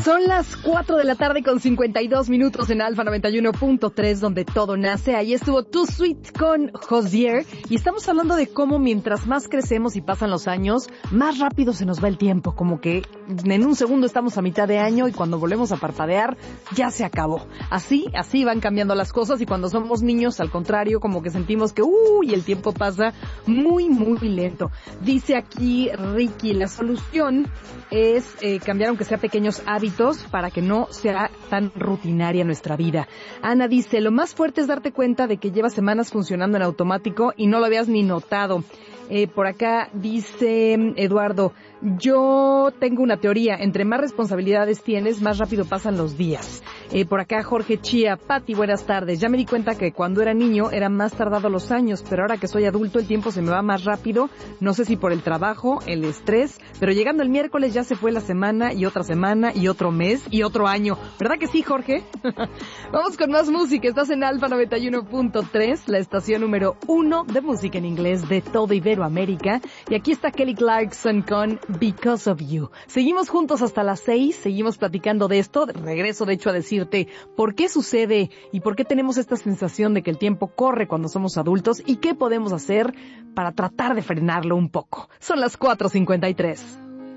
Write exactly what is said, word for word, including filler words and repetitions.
Son las cuatro de la tarde con cincuenta y dos minutos en Alfa noventa y uno punto tres, donde todo nace. Ahí estuvo Too Sweet con Hozier. Y estamos hablando de cómo mientras más crecemos y pasan los años, más rápido se nos va el tiempo. Como que en un segundo estamos a mitad de año y cuando volvemos a parpadear, ya se acabó. Así, así van cambiando las cosas. Y cuando somos niños, al contrario, como que sentimos que, uy, el tiempo pasa muy, muy lento. Dice aquí Ricky, la solución es eh, cambiar aunque sea pequeños hábitos para que no sea tan rutinaria nuestra vida. Ana dice, lo más fuerte es darte cuenta de que llevas semanas funcionando en automático y no lo habías ni notado. Eh, por acá dice Eduardo, yo tengo una teoría, entre más responsabilidades tienes, más rápido pasan los días. Eh, por acá Jorge Chía, Pati, buenas tardes. Ya me di cuenta que cuando era niño eran más tardados los años, pero ahora que soy adulto el tiempo se me va más rápido. No sé si por el trabajo, el estrés, pero llegando el miércoles ya se fue la semana y otra semana y otro mes y otro año. ¿Verdad que sí, Jorge? Vamos con más música. Estás en Alfa noventa y uno punto tres, la estación número uno de música en inglés de todo Iberoamérica. Y aquí está Kelly Clarkson con Because of You. Seguimos juntos hasta las seis, seguimos platicando de esto. Regreso, de hecho, a decirte por qué sucede y por qué tenemos esta sensación de que el tiempo corre cuando somos adultos y qué podemos hacer para tratar de frenarlo un poco. Son las cuatro cincuenta y tres.